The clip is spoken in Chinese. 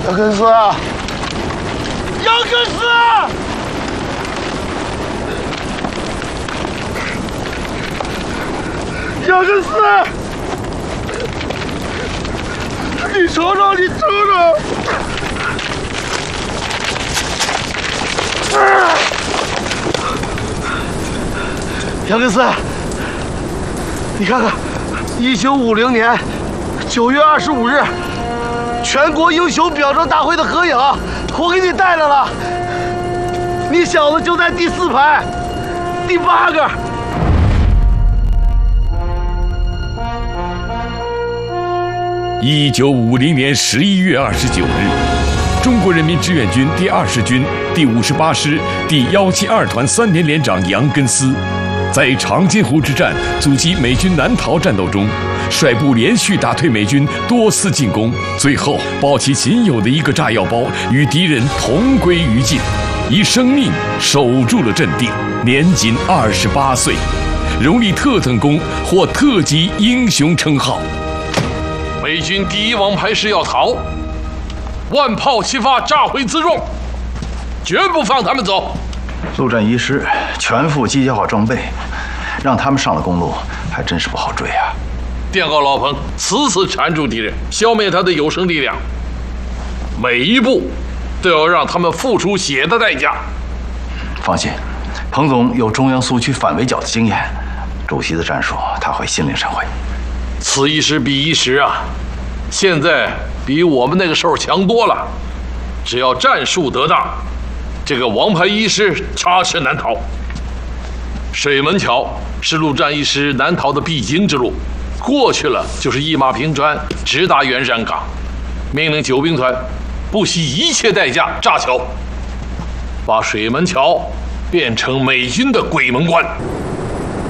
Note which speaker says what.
Speaker 1: 杨根思，杨根思，杨根思，你瞅瞅，你瞅瞅！杨根思，你看看，1950年9月25日，全国英雄表彰大会的合影，我给你带来了。你小子就在第4排，第8个。
Speaker 2: 1950年11月29日，中国人民志愿军第20军第58师第172团3连连长杨根思，在长津湖之战阻击美军南逃战斗中，率部连续打退美军多次进攻，最后抱起仅有的一个炸药包，与敌人同归于尽，以生命守住了阵地，年仅28岁，荣立特等功，获特级英雄称号。
Speaker 3: 美军第1王牌师要逃，万炮齐发，炸毁辎重，绝不放他们走。
Speaker 4: 陆战一师全副机械化装备，让他们上了公路，还真是不好追啊！
Speaker 3: 电告老彭，死死缠住敌人，消灭他的有生力量，每一步都要让他们付出血的代价。
Speaker 4: 放心，彭总有中央苏区反围剿的经验，主席的战术他会心领神会。
Speaker 3: 此一时彼一时啊，现在比我们那个时候强多了。只要战术得当，这个王牌一师插翅难逃。水门桥是陆战一师南逃的必经之路，过去了就是一马平川，直达元山港。命令9兵团不惜一切代价炸桥，把水门桥变成美军的鬼门关。